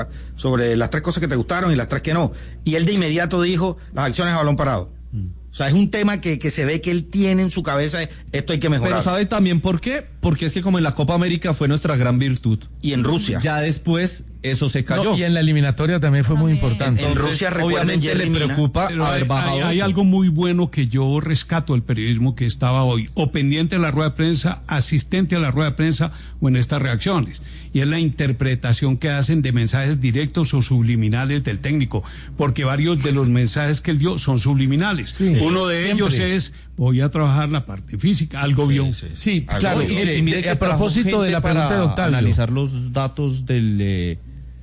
sobre las 3 cosas que te gustaron y las 3 que no. Y él de inmediato dijo las acciones a balón parado. O sea, es un tema que se ve que él tiene en su cabeza, esto hay que mejorar. Pero ¿sabe también por qué? Porque es que como en la Copa América fue nuestra gran virtud. Y en Rusia. Ya después eso se cayó. No, y en la eliminatoria también fue muy importante. En Rusia, recuerden, obviamente le preocupa haber bajado. Hay algo muy bueno que yo rescato del periodismo que estaba hoy, o pendiente de la rueda de prensa, asistente a la rueda de prensa o en estas reacciones. Y es la interpretación que hacen de mensajes directos o subliminales del técnico, porque varios de los mensajes que él dio son subliminales. Sí, uno de ellos es, voy a trabajar la parte física, algo vio. Sí, claro. Y mire, a propósito de la pregunta de Octavio, analizar los datos del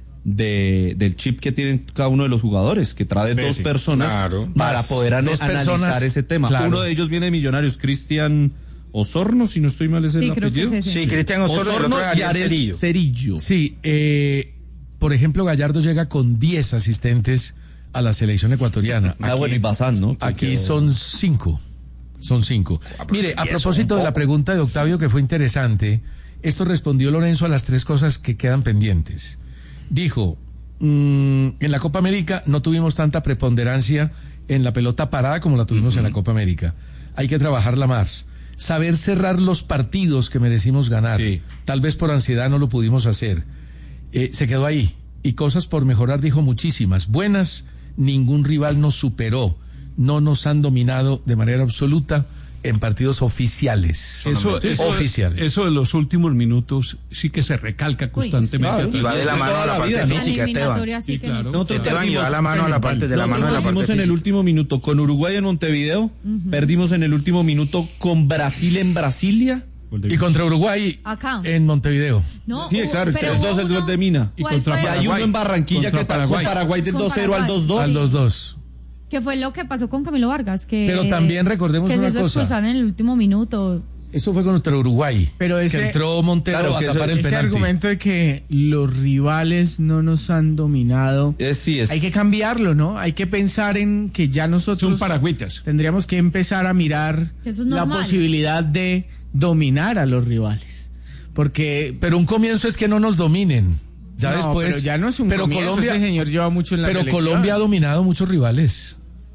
chip que tienen cada uno de los jugadores, que trae dos personas para poder analizar ese tema. Claro. Uno de ellos viene de Millonarios, Cristian Osorno, si no estoy mal, es el apellido. Sí, Cristian Osorno y Ariel Cerillo. Sí, por ejemplo, Gallardo llega con 10 asistentes a la selección ecuatoriana. Bueno, y Bazán, ¿no? Aquí son 5. Son 5. Mire, a propósito de la pregunta de Octavio, que fue interesante, esto respondió Lorenzo a las 3 cosas que quedan pendientes. Dijo, en la Copa América no tuvimos tanta preponderancia en la pelota parada como la tuvimos en la Copa América. Hay que trabajarla más. Saber cerrar los partidos que merecimos ganar. Sí. Tal vez por ansiedad no lo pudimos hacer. Se quedó ahí. Y cosas por mejorar, dijo muchísimas. Buenas, ningún rival nos superó. No nos han dominado de manera absoluta en partidos oficiales. Oficiales. Eso de los últimos minutos sí que se recalca constantemente. Y va de la mano a la parte física, Esteban. Sí, claro. Nosotros va la mano a la parte de la mano a la parte perdimos en el último minuto con Uruguay en Montevideo, perdimos en el último minuto con Brasil en Brasilia. Y contra Uruguay acá en Montevideo. No, sí, claro, el 3-2 el gol de Mina. Y contra Paraguay. Hay uno en Barranquilla que está con Paraguay del 2-0 al 2-2. Al 2-2. Que fue lo que pasó con Camilo Vargas, que pero también recordemos una cosa, expulsaron en el último minuto. Eso fue contra Uruguay, pero ese, que entró Montero a tapar el penalti. Ese argumento de que los rivales no nos han dominado, hay que cambiarlo, ¿no? Hay que pensar en que ya nosotros son paragüitas. Tendríamos que empezar a mirar la posibilidad de dominar a los rivales, porque pero un comienzo es que no nos dominen. Ya no, después, pero ya no es un comienzo, Colombia, ese señor lleva mucho en la selección. Pero Colombia ha dominado muchos rivales.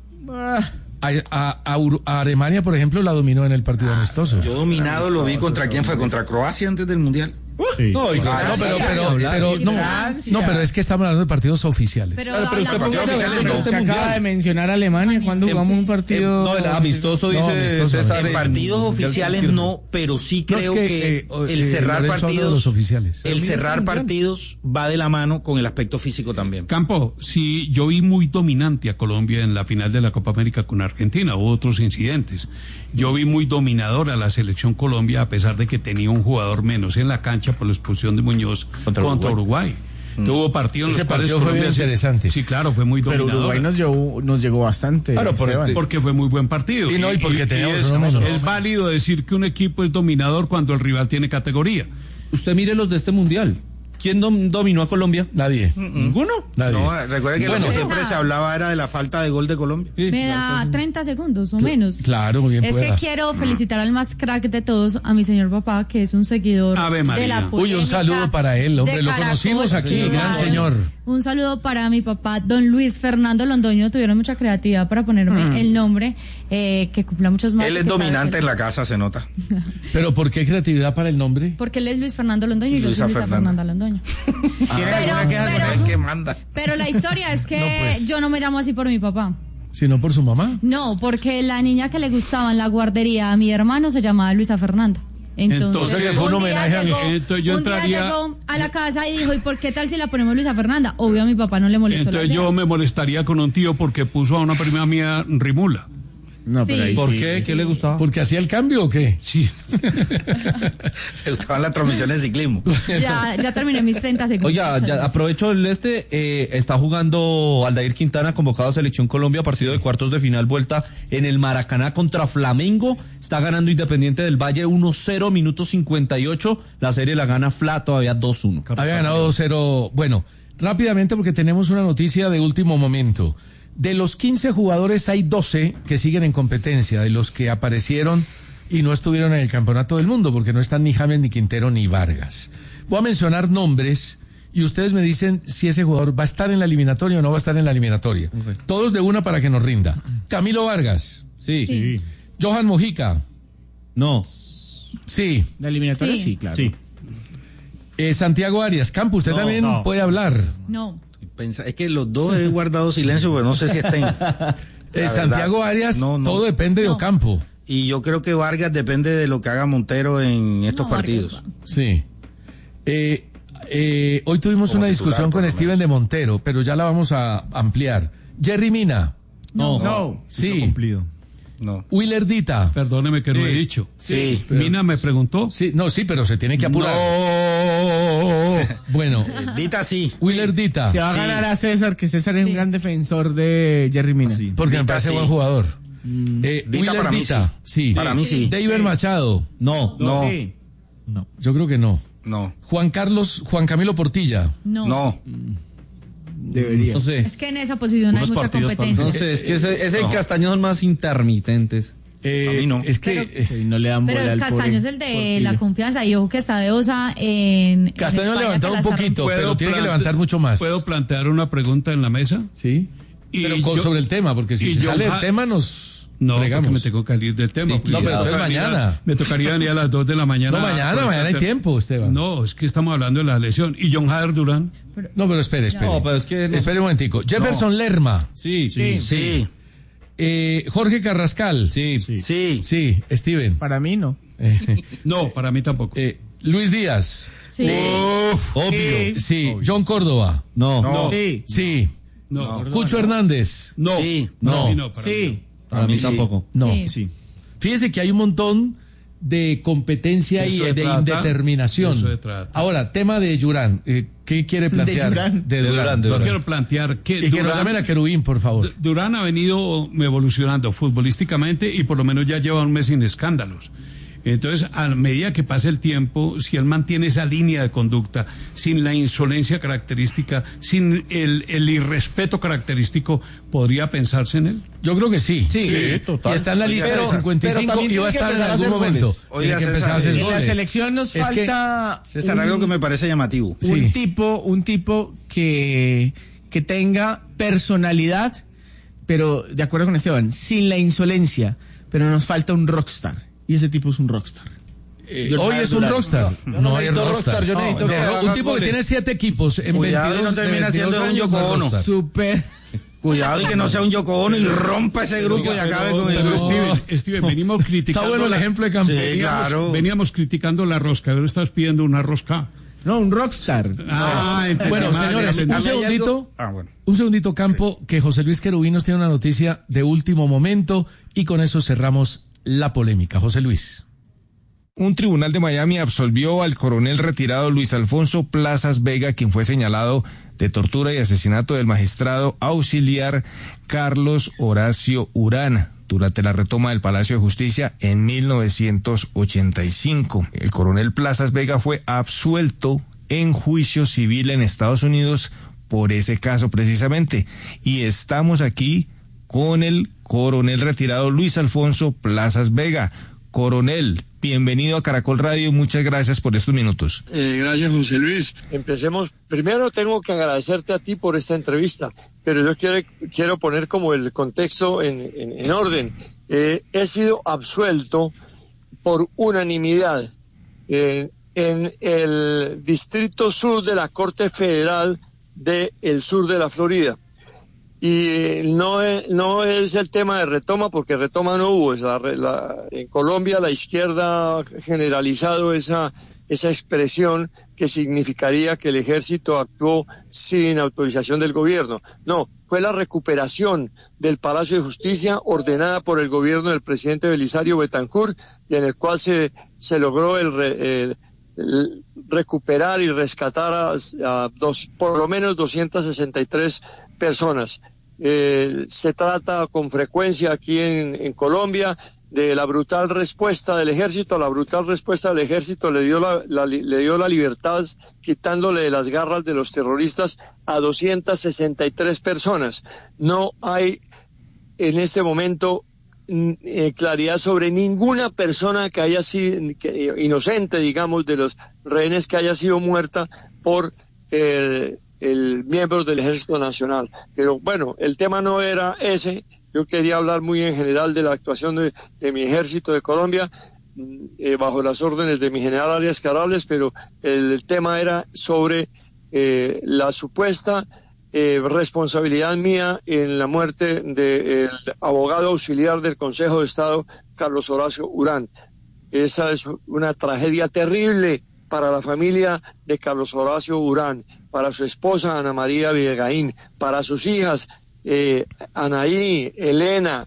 A Alemania, por ejemplo, la dominó en el partido amistoso. Yo dominado lo vi contra quién fue, contra Croacia antes del Mundial. Sí. No, pero es que estamos hablando de partidos oficiales. Pero usted acaba de mencionar a Alemania cuando jugamos un partido. No, el amistoso dice César. En partidos oficiales no, pero sí creo que el cerrar partidos, el cerrar partidos va de la mano con el aspecto físico también. Campo, sí, yo vi muy dominante a Colombia en la final de la Copa América con Argentina, hubo otros incidentes. Yo vi muy dominadora a la selección Colombia a pesar de que tenía un jugador menos en la cancha por la expulsión de Muñoz contra Uruguay. Hubo partidos en los cuales Colombia fue interesante. Sí, claro, fue muy dominador. Pero Uruguay nos llegó bastante. Claro, porque fue muy buen partido. Y porque teníamos es válido decir que un equipo es dominador cuando el rival tiene categoría. Usted mire los de este mundial. ¿Quién dominó a Colombia? Nadie. ¿Ninguno? Nadie. No, recuerden que lo que siempre se hablaba era de la falta de gol de Colombia. Sí, me da 30 segundos o menos. Claro, muy bien. Es que quiero felicitar al más crack de todos, a mi señor papá, que es un seguidor de la polémica. Uy, un saludo para él, hombre, lo conocimos aquí, gran señor. Un saludo para mi papá, don Luis Fernando Londoño. Tuvieron mucha creatividad para ponerme el nombre, que cumpla muchos más. Él es dominante en la casa, se nota. ¿Pero por qué creatividad para el nombre? Porque él es Luis Fernando Londoño y yo soy Luisa Fernanda Londoño. Pero la historia es que yo no me llamo así por mi papá. ¿Sino por su mamá? No, porque la niña que le gustaba en la guardería a mi hermano se llamaba Luisa Fernanda. Entonces fue un homenaje a mi. Un día llegó a la casa y dijo, ¿y por qué tal si la ponemos Luisa Fernanda? Obvio a mi papá no le molestó. Entonces yo me molestaría con un tío porque puso a una prima mía Rimula. No, pero ahí ¿por qué? ¿Qué le gustaba? ¿Porque hacía el cambio o qué? Sí. Le gustaban las transmisiones de ciclismo. Ya terminé mis 30 segundos. Oiga, aprovecho está jugando Aldair Quintana, convocado a Selección Colombia, partido de cuartos de final, vuelta en el Maracaná contra Flamengo. Está ganando Independiente del Valle 1-0, minuto 58. La serie la gana Fla todavía 2-1. Había ganado 2-0. Bueno, rápidamente porque tenemos una noticia de último momento. De los 15 jugadores hay 12 que siguen en competencia, de los que aparecieron y no estuvieron en el Campeonato del Mundo, porque no están ni James, ni Quintero, ni Vargas. Voy a mencionar nombres y ustedes me dicen si ese jugador va a estar en la eliminatoria o no va a estar en la eliminatoria. Okay. Todos de una para que nos rinda. Camilo Vargas. Sí. Johan Mojica. No. Sí. ¿La eliminatoria? Sí, claro. Sí. Santiago Arias. Campo, usted también puede hablar. No. Es que los dos he guardado silencio, pero no sé si estén. Santiago Arias, todo depende de Ocampo. Y yo creo que Vargas depende de lo que haga Montero en estos partidos. Vargas. Sí. Hoy tuvimos como una discusión con Steven de Montero, pero ya la vamos a ampliar. Jerry Mina. No. Sí. Cumplido. No. Willer Dita. Perdóneme que no he dicho. Sí. Mina me preguntó. Sí, pero se tiene que apurar. Bueno. Dita sí. Willer Dita. Se va a ganar a César, que César es un gran defensor de Jerry Mina. Sí. Porque me parece buen jugador. Dita para mí sí. Para mí sí. David Machado. No. Yo creo que no. No. Juan Camilo Portilla. No. Debería. No sé. Es que en esa posición hay mucha competencia. No sé, es que ese Castaño son más intermitentes. A mí no. Es que no le dan bola pero al Castaño es el de Portilla. La confianza. Y ojo que está de osa en Castaño ha levantado un poquito, pero tiene que levantar mucho más. ¿Puedo plantear una pregunta en la mesa? Sí. Pero sobre el tema, porque si se sale el tema nos... No, porque me tengo que salir del tema. No, pero entonces mañana. Me tocaría venir a las 2 de la mañana. No, mañana hay tiempo, Esteban. No, es que estamos hablando de la lesión. ¿Y John Jader Durán? No, pero espere. No, pero es que... Espere un momentico. Jefferson Lerma. Sí. Jorge Carrascal. Sí. Steven. Para mí no. No, para mí tampoco. Luis Díaz. Sí. Obvio. Sí. John Córdoba. No. Sí. No. Cucho Hernández. No. Sí. Para mí tampoco. No. Sí. Fíjese que hay un montón de competencia y de indeterminación. Ahora, tema de Yurán. ¿Qué quiere plantear? De Durán. Yo quiero plantear que y que nos llamen a Querubín, por favor. Durán ha venido evolucionando futbolísticamente y por lo menos ya lleva un mes sin escándalos. Entonces, a medida que pase el tiempo, si él mantiene esa línea de conducta, sin la insolencia característica, sin el irrespeto característico, ¿podría pensarse en él? Yo creo que sí. Sí, total. Y está en la lista de 55 y va a estar en algún momento. Oiga, en la selección nos falta... César, algo que me parece llamativo. Un tipo que tenga personalidad, pero, de acuerdo con Esteban, sin la insolencia, pero nos falta un rockstar. Y ese tipo es un rockstar. Hoy es un rockstar. No hay rockstar. Yo necesito un tipo que tiene 7 equipos en 22 no termina siendo un Yoko Ono. Súper. Cuidado y que no sea un Yoko Ono y rompa ese grupo y acabe con el grupo. Steven, venimos criticando. Está bueno el ejemplo de Campo. Sí, claro. Veníamos criticando la rosca, ahora estás pidiendo una rosca. No, un rockstar. Bueno, señores, un segundito, Campo, que José Luis Querubín nos tiene una noticia de último momento y con eso cerramos la polémica. José Luis. Un tribunal de Miami absolvió al coronel retirado Luis Alfonso Plazas Vega, quien fue señalado de tortura y asesinato del magistrado auxiliar Carlos Horacio Urán durante la retoma del Palacio de Justicia en 1985. El coronel Plazas Vega fue absuelto en juicio civil en Estados Unidos por ese caso precisamente. Y estamos aquí con el coronel retirado Luis Alfonso Plazas Vega. Coronel, bienvenido a Caracol Radio y muchas gracias por estos minutos. Gracias, José Luis. Empecemos. Primero tengo que agradecerte a ti por esta entrevista, pero yo quiero poner como el contexto en orden. He sido absuelto por unanimidad en el Distrito Sur de la Corte Federal del sur de la Florida. Y no es el tema de retoma, porque retoma no hubo. En Colombia la izquierda ha generalizado esa expresión que significaría que el ejército actuó sin autorización del gobierno. No, fue la recuperación del Palacio de Justicia ordenada por el gobierno del presidente Belisario Betancourt, y en el cual se logró recuperar y rescatar por lo menos 263 personas. Se trata con frecuencia aquí en Colombia de la brutal respuesta del ejército. La brutal respuesta del ejército le dio la libertad, quitándole de las garras de los terroristas a 263 personas. No hay en este momento claridad sobre ninguna persona que haya sido inocente, digamos, de los rehenes, que haya sido muerta por el miembro del Ejército Nacional. Pero bueno, el tema no era ese. Yo quería hablar muy en general de la actuación de mi Ejército de Colombia, bajo las órdenes de mi general Arias Carales, pero el tema era sobre la supuesta responsabilidad mía en la muerte del abogado auxiliar del Consejo de Estado, Carlos Horacio Urán. Esa es una tragedia terrible para la familia de Carlos Horacio Urán, para su esposa Ana María Villegaín, para sus hijas Anaí, Elena,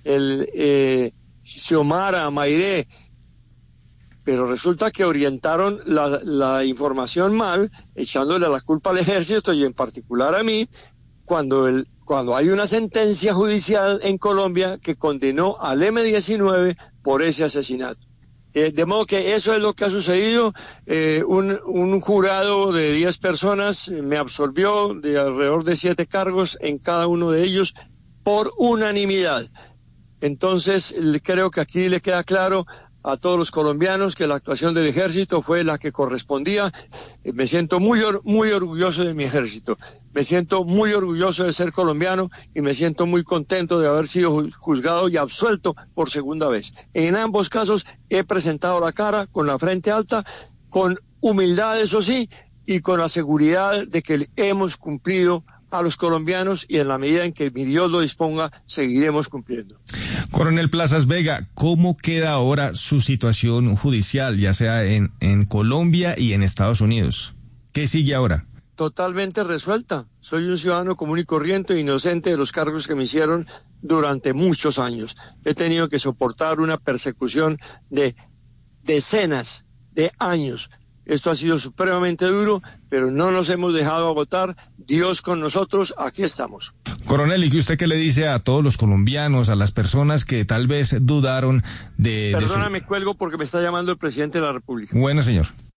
Xiomara, Mayré. Pero resulta que orientaron la información mal, echándole la culpa al ejército y en particular a mí, cuando hay una sentencia judicial en Colombia que condenó al M-19 por ese asesinato. De modo que eso es lo que ha sucedido. Un jurado de 10 personas me absolvió de alrededor de 7 cargos en cada uno de ellos por unanimidad. Entonces creo que aquí le queda claro a todos los colombianos que la actuación del ejército fue la que correspondía. Me siento muy orgulloso de mi ejército, me siento muy orgulloso de ser colombiano y me siento muy contento de haber sido juzgado y absuelto por segunda vez. En ambos casos he presentado la cara con la frente alta, con humildad, eso sí, y con la seguridad de que hemos cumplido a los colombianos y en la medida en que mi Dios lo disponga, seguiremos cumpliendo. Coronel Plazas Vega, ¿cómo queda ahora su situación judicial, ya sea en Colombia y en Estados Unidos? ¿Qué sigue ahora? Totalmente resuelta. Soy un ciudadano común y corriente, inocente de los cargos que me hicieron durante muchos años. He tenido que soportar una persecución de decenas de años. Esto ha sido supremamente duro, pero no nos hemos dejado agotar. Dios con nosotros, aquí estamos. Coronel, ¿y usted qué le dice a todos los colombianos, a las personas que tal vez dudaron de... Perdóname, cuelgo porque me está llamando el presidente de la República. Bueno, señor.